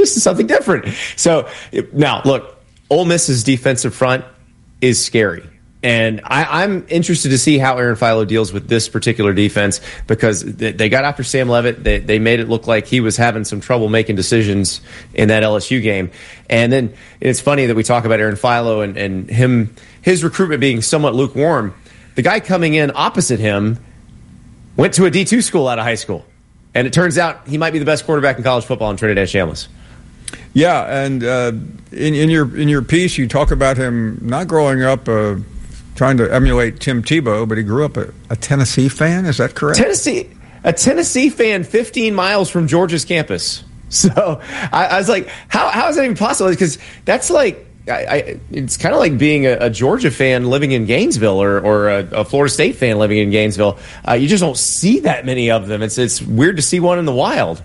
this is something different. So now, look, Ole Miss's defensive front is scary. And I'm interested to see how Aaron Philo deals with this particular defense, because they got after Sam Levitt. They made it look like he was having some trouble making decisions in that LSU game. And then it's funny that we talk about Aaron Philo and his recruitment being somewhat lukewarm. The guy coming in opposite him went to a D2 school out of high school. And it turns out he might be the best quarterback in college football in Trinidad Chambliss. Yeah, and in your piece, you talk about him not growing up trying to emulate Tim Tebow, but he grew up a Tennessee fan. Is that correct? A Tennessee fan 15 miles from Georgia's campus. So I was like, how is that even possible? Because that's like, it's kind of like being a Georgia fan living in Gainesville or a Florida State fan living in Gainesville. You just don't see that many of them. It's weird to see one in the wild.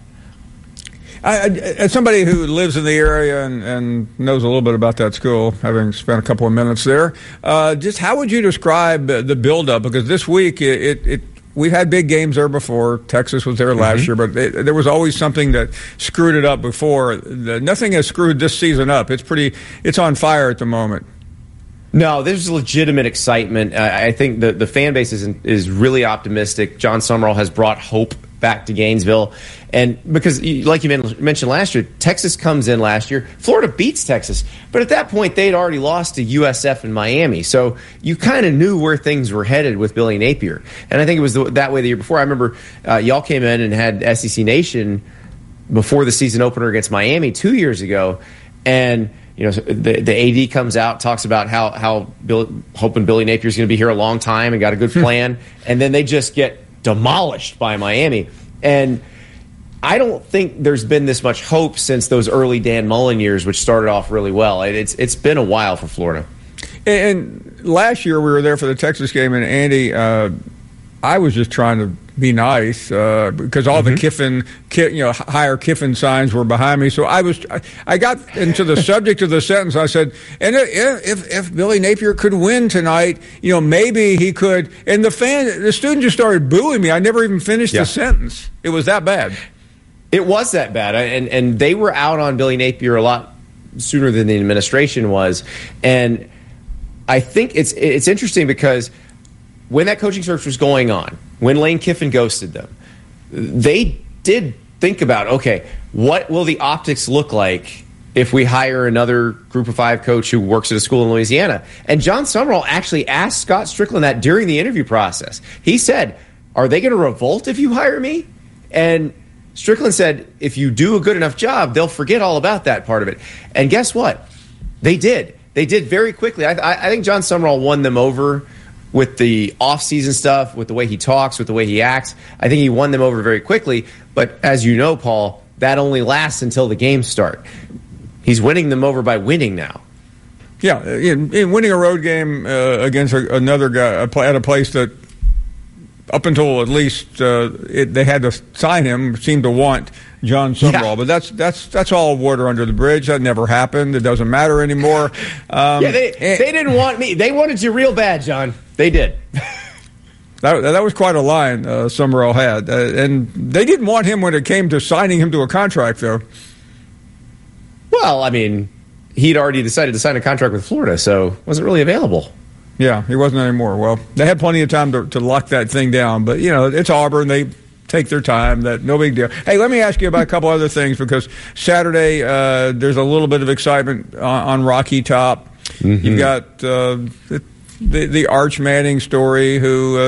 As somebody who lives in the area and knows a little bit about that school, having spent a couple of minutes there, just how would you describe the buildup? Because this week we had big games there before. Texas was there last year, but there was always something that screwed it up before. Nothing has screwed this season up. It's on fire at the moment. No, there's legitimate excitement. I think the fan base is really optimistic. John Summerall has brought hope back to Gainesville. And because, like you mentioned last year, Texas comes in last year. Florida beats Texas. But at that point, they'd already lost to USF and Miami. So you kind of knew where things were headed with Billy Napier. And I think it was that way the year before. I remember y'all came in and had SEC Nation before the season opener against Miami 2 years ago. And the AD comes out, talks about how hoping Billy Napier's going to be here a long time and got a good plan. And then they just get demolished by Miami. And I don't think there's been this much hope since those early Dan Mullen years, which started off really well. It's been a while for Florida. And last year we were there for the Texas game, and Andy, I was just trying to be nice because all the Kiffin, hire Kiffin signs were behind me. So I got into the subject of the sentence. I said, and if Billy Napier could win tonight, maybe he could. And the student just started booing me. I never even finished the sentence. It was that bad. It was that bad, and they were out on Billy Napier a lot sooner than the administration was. And I think it's interesting because when that coaching search was going on, when Lane Kiffin ghosted them, they did think about, okay, what will the optics look like if we hire another Group of Five coach who works at a school in Louisiana? And John Summerall actually asked Scott Strickland that during the interview process. He said, are they going to revolt if you hire me? And Strickland said, if you do a good enough job, they'll forget all about that part of it. And guess what? They did. They did very quickly. I think John Summerall won them over with the off-season stuff, with the way he talks, with the way he acts. I think he won them over very quickly. But as you know, Paul, that only lasts until the games start. He's winning them over by winning now. Yeah, in winning a road game against another guy at a place that up until at least they had to sign him, seemed to want John Summerall. But that's all water under the bridge. That never happened. It doesn't matter anymore. They didn't want me. They wanted you real bad, John. They did. That was quite a line Summerall had. And they didn't want him when it came to signing him to a contract, though. Well, I mean, he'd already decided to sign a contract with Florida, so wasn't really available. Yeah, he wasn't anymore. Well, they had plenty of time to lock that thing down. But, it's Auburn. They take their time. No big deal. Hey, let me ask you about a couple other things, because Saturday there's a little bit of excitement on Rocky Top. You've got the Arch Manning story,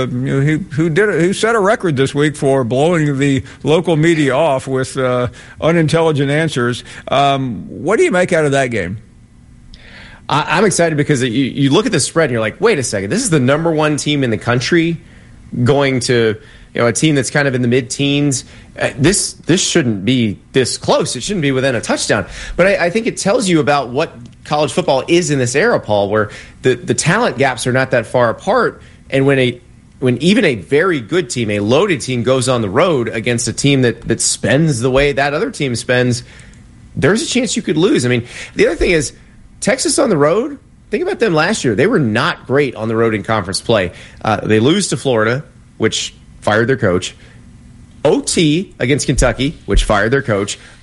who set a record this week for blowing the local media off with unintelligent answers. What do you make out of that game? I'm excited because you look at the spread and you're like, wait a second, this is the number one team in the country going to a team that's kind of in the mid-teens. This shouldn't be this close. It shouldn't be within a touchdown. But I think it tells you about what college football is in this era, Paul, where the talent gaps are not that far apart. And when even a very good team, a loaded team, goes on the road against a team that spends the way that other team spends, there's a chance you could lose. I mean, the other thing is, Texas on the road, think about them last year. They were not great on the road in conference play. They lose to Florida, which fired their coach. OT against Kentucky, which fired their coach.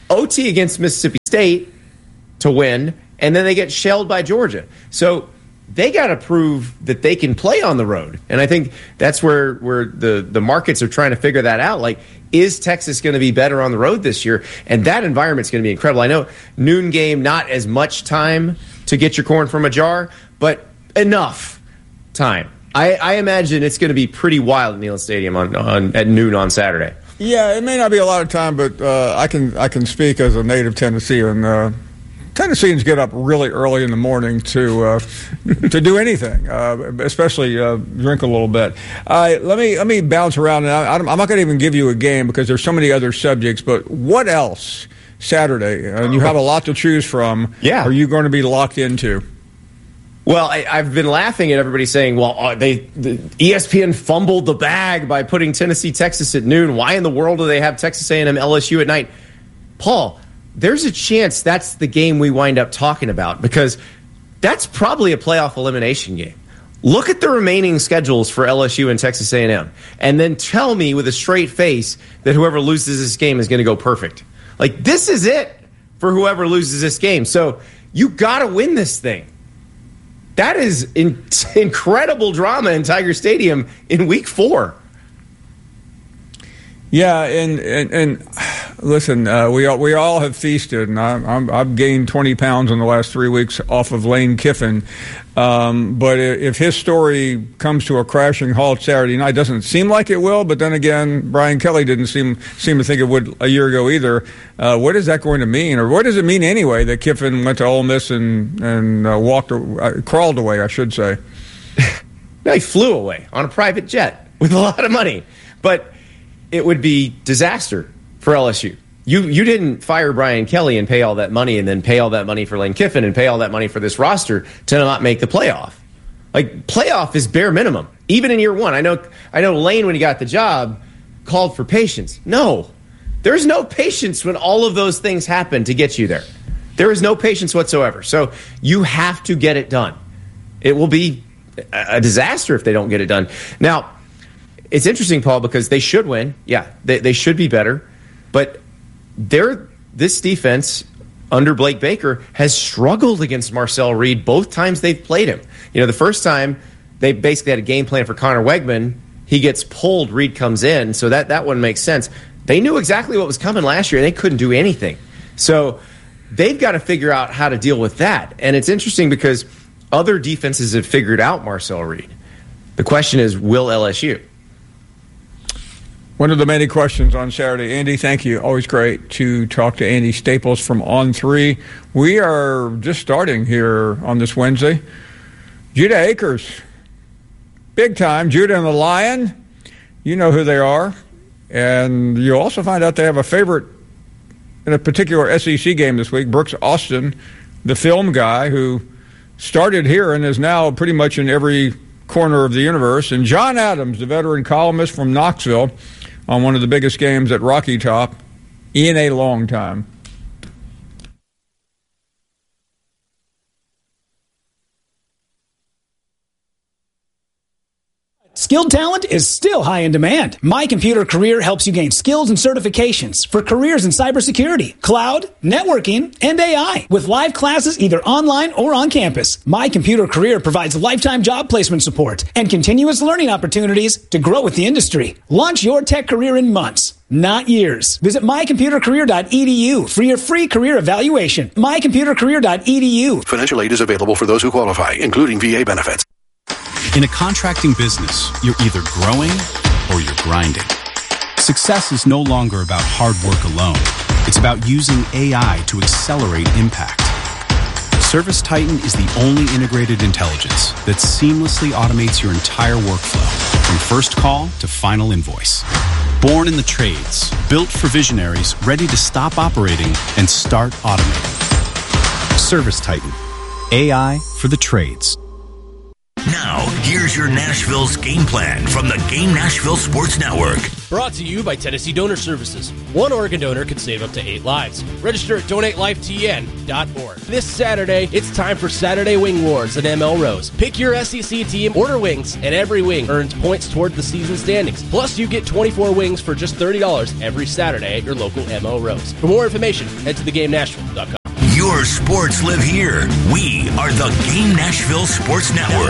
OT against Mississippi State to win, and then they get shelled by Georgia. So they got to prove that they can play on the road. And I think that's where the markets are trying to figure that out. Like, is Texas going to be better on the road this year? And that environment's going to be incredible. I know noon game, not as much time to get your corn from a jar, but enough time. I imagine it's going to be pretty wild at Neyland Stadium at noon on Saturday. Yeah, it may not be a lot of time, but I can speak as a native Tennessean. Tennesseans get up really early in the morning to do anything, especially drink a little bit. Let me bounce around. And I'm not going to even give you a game because there's so many other subjects. But what else Saturday? And you have a lot to choose from. Yeah. Are you going to be locked into? Well, I've been laughing at everybody saying, well, the ESPN fumbled the bag by putting Tennessee, Texas at noon. Why in the world do they have Texas A&M, LSU at night? Paul, there's a chance that's the game we wind up talking about because that's probably a playoff elimination game. Look at the remaining schedules for LSU and Texas A&M, and then tell me with a straight face that whoever loses this game is going to go perfect. Like, this is it for whoever loses this game. So you got to win this thing. That is incredible drama in Tiger Stadium in Week 4. Yeah, and listen, we all have feasted, and I've gained 20 pounds in the last 3 weeks off of Lane Kiffin. But if his story comes to a crashing halt Saturday night, doesn't seem like it will. But then again, Brian Kelly didn't seem to think it would a year ago either. What is that going to mean, or what does it mean anyway that Kiffin went to Ole Miss and crawled away, I should say? No, he flew away on a private jet with a lot of money, but it would be disaster for LSU. You didn't fire Brian Kelly and pay all that money and then pay all that money for Lane Kiffin and pay all that money for this roster to not make the playoff. Like, playoff is bare minimum, even in year one. I know Lane, when he got the job, called for patience. No, there's no patience when all of those things happen to get you there. There is no patience whatsoever. So you have to get it done. It will be a disaster if they don't get it done. Now, it's interesting, Paul, because they should win. Yeah, they should be better. But this defense under Blake Baker has struggled against Marcel Reed both times they've played him. You know, the first time they basically had a game plan for Connor Wegman. He gets pulled, Reed comes in, so that one makes sense. They knew exactly what was coming last year, and they couldn't do anything. So they've got to figure out how to deal with that. And it's interesting because other defenses have figured out Marcel Reed. The question is, will LSU? One of the many questions on Saturday. Andy, thank you. Always great to talk to Andy Staples from On3. We are just starting here on this Wednesday. Judah Akers, big time. Judah and the Lion, you know who they are. And you'll also find out they have a favorite in a particular SEC game this week, Brooks Austin, the film guy who started here and is now pretty much in every corner of the universe. And John Adams, the veteran columnist from Knoxville, on one of the biggest games at Rocky Top in a long time. Skilled talent is still high in demand. My Computer Career helps you gain skills and certifications for careers in cybersecurity, cloud, networking, and AI with live classes either online or on campus. My Computer Career provides lifetime job placement support and continuous learning opportunities to grow with the industry. Launch your tech career in months, not years. Visit mycomputercareer.edu for your free career evaluation. mycomputercareer.edu. Financial aid is available for those who qualify, including VA benefits. In a contracting business, you're either growing or you're grinding. Success is no longer about hard work alone. It's about using AI to accelerate impact. ServiceTitan is the only integrated intelligence that seamlessly automates your entire workflow, from first call to final invoice. Born in the trades, built for visionaries ready to stop operating and start automating. ServiceTitan, AI for the trades. Now, here's your Nashville's game plan from the Game Nashville Sports Network. Brought to you by Tennessee Donor Services. One organ donor could save up to 8 lives. Register at donatelifetn.org. This Saturday, it's time for Saturday Wing Wars at ML Rose. Pick your SEC team, order wings, and every wing earns points toward the season standings. Plus, you get 24 wings for just $30 every Saturday at your local ML Rose. For more information, head to theGameNashville.com. Your sports live here. We are the Game Nashville Sports Network.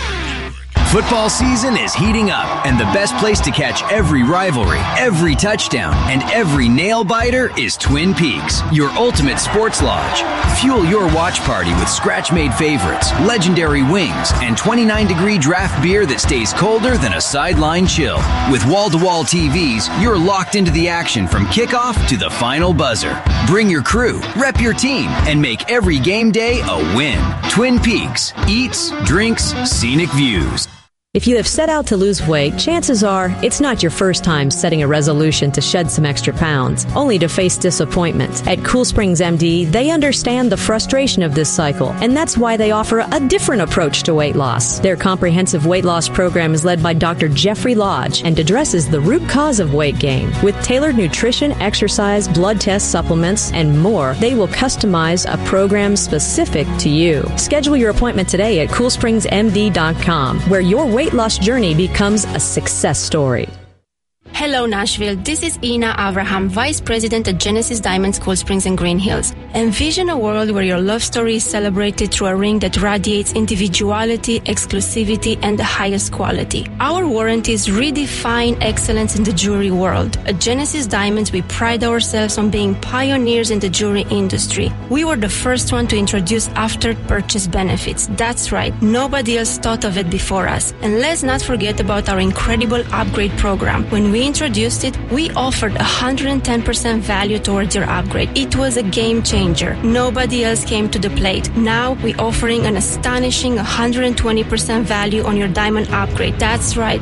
Football season is heating up, and the best place to catch every rivalry, every touchdown, and every nail-biter is Twin Peaks, your ultimate sports lodge. Fuel your watch party with scratch-made favorites, legendary wings, and 29-degree draft beer that stays colder than a sideline chill. With wall-to-wall TVs, you're locked into the action from kickoff to the final buzzer. Bring your crew, rep your team, and make every game day a win. Twin Peaks. Eats, drinks, scenic views. If you have set out to lose weight, chances are it's not your first time setting a resolution to shed some extra pounds, only to face disappointment. At Cool Springs MD, they understand the frustration of this cycle, and that's why they offer a different approach to weight loss. Their comprehensive weight loss program is led by Dr. Jeffrey Lodge and addresses the root cause of weight gain. With tailored nutrition, exercise, blood test supplements, and more, they will customize a program specific to you. Schedule your appointment today at CoolSpringsMD.com, where your weight loss journey becomes a success story. Hello, Nashville. This is Ina Avraham, Vice President at Genesis Diamonds, Cool Springs, and Green Hills. Envision a world where your love story is celebrated through a ring that radiates individuality, exclusivity, and the highest quality. Our warranties redefine excellence in the jewelry world. At Genesis Diamonds, we pride ourselves on being pioneers in the jewelry industry. We were the first one to introduce after-purchase benefits. That's right. Nobody else thought of it before us. And let's not forget about our incredible upgrade program. When we introduced it, we offered 110% value towards your upgrade. It was a game changer. Nobody else came to the plate. Now we're offering an astonishing 120% value on your diamond upgrade. That's right,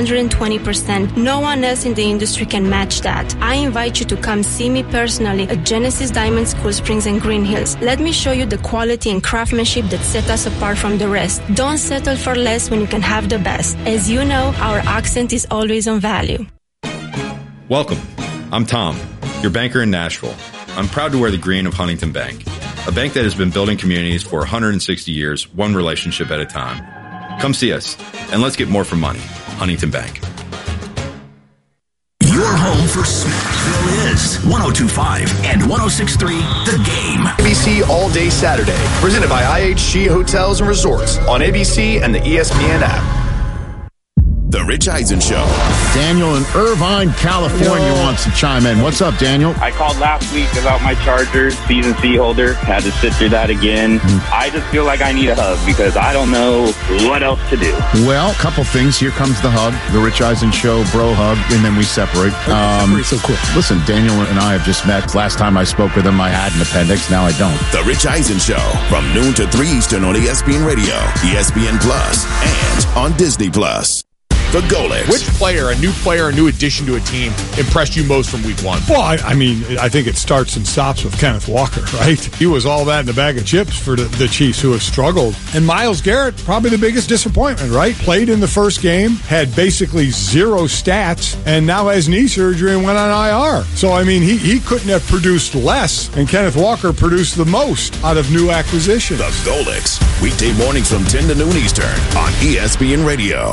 120%. No one else in the industry can match that. I invite you to come see me personally at Genesis Diamonds, Cool Springs, and Green Hills. Let me show you the quality and craftsmanship that set us apart from the rest. Don't settle for less when you can have the best. As you know, our accent is always on value. Welcome. I'm Tom, your banker in Nashville. I'm proud to wear the green of Huntington Bank, a bank that has been building communities for 160 years, one relationship at a time. Come see us, and let's get more for money. Huntington Bank. Your home for Smashville is 102.5 and 106.3 The Game. ABC All Day Saturday, presented by IHG Hotels and Resorts on ABC and the ESPN app. The Rich Eisen Show. Daniel in Irvine, California wants to chime in. What's up, Daniel? I called last week about my Chargers season C holder. Had to sit through that again. I just feel like I need a hug because I don't know what else to do. Well, a couple things. Here comes the hug, the Rich Eisen Show bro hug, and then we separate. So quick. Listen, Daniel and I have just met. Last time I spoke with him, I had an appendix. Now I don't. The Rich Eisen Show from noon to 3 Eastern on ESPN Radio, ESPN Plus, and on Disney Plus. The Golics. Which player, a new addition to a team, impressed you most from week one? Well, I mean, I think it starts and stops with Kenneth Walker, right? He was all that in a bag of chips for the Chiefs, who have struggled. And Myles Garrett, probably the biggest disappointment, right? Played in the first game, had basically zero stats, and now has knee surgery and went on IR. So, I mean, he couldn't have produced less, and Kenneth Walker produced the most out of new acquisitions. The Golics, weekday mornings from 10 to noon Eastern on ESPN Radio.